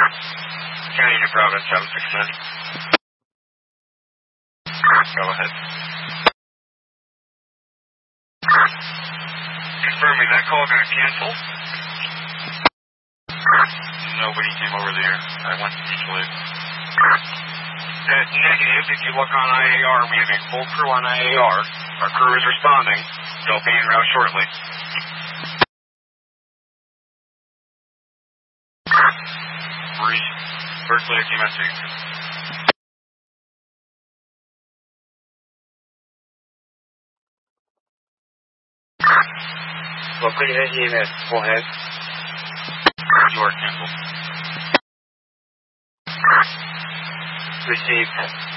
County to Providence 769. Go ahead. Confirming that call got canceled. Nobody came over there. I went to mutual aid. Negative. If you look on IAR, we have a full crew on IAR. Our crew is responding. They'll be en route shortly. Breeze. Berkeley, QMSC. Berkeley, EMS. Go ahead. You are canceled. Received.